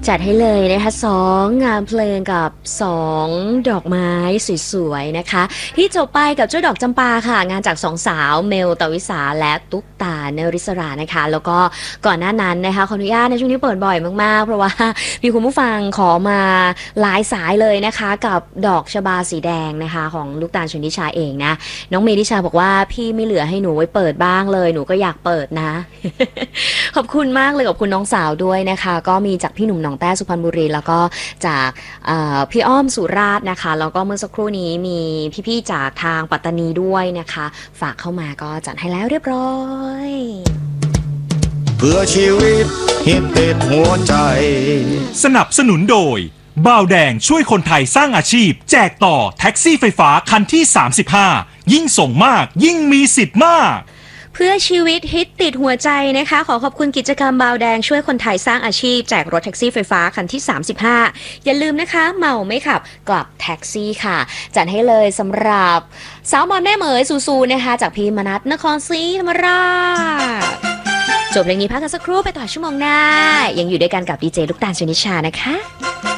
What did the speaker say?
จัดให้เลยนะคะ2 งานเพลงกับ2 ดอกไม้สวยๆนะคะที่จบไปกับเจ้าดอกจำปาค่ะงานจาก2 สาวเมลตวิสาและตุ๊กตาเนริศรานะคะแล้วก็ก่อนหน้านั้นนะคะขออนุญาตในช่วงนี้เปิดบ่อยมากๆเพราะว่ามีคุณผู้ฟังขอมาหลายสายเลยนะคะกับดอกชบาสีแดงนะคะของลูกตาลชนทิชาเองนะน้องเมทิชาบอกว่าพี่ไม่เหลือให้หนูไว้เปิดบ้างเลยหนูก็อยากเปิดนะ ขอบคุณมากเลยขอบคุณน้องสาวด้วยนะคะก็มีจากพี่หนุ่มหนองแต้สุพรรณบุรีแล้วก็จากพี่อ้อมสุราษฎร์นะคะแล้วก็เมื่อสักครู่นี้มีพี่ๆจากทางปัตตานีด้วยนะคะฝากเข้ามาก็จัดให้แล้วเรียบร้อยเพื่อชีวิตฮิตติดหัวใจสนับสนุนโดยบ่าวแดงช่วยคนไทยสร้างอาชีพแจกต่อแท็กซี่ไฟฟ้าคันที่35ยิ่งส่งมากยิ่งมีสิทธิ์มากเพื่อชีวิตฮิตติดหัวใจนะคะขอขอบคุณกิจกรรมบาวแดงช่วยคนไทยสร้างอาชีพแจกรถแท็กซี่ไฟฟ้าคันที่35อย่าลืมนะคะเมาไม่ขับกลับแท็กซี่ค่ะจัดให้เลยสำหรับสาวมอนแม่เหมยซูนะคะจากพี่มนัสนครศรีธรรมราชจบเพลงนี้พักกันสักครู่ไปต่อชั่วโมงหน้ายังอยู่ด้วยกันกับดีเจลูกตาลชนิชานะคะ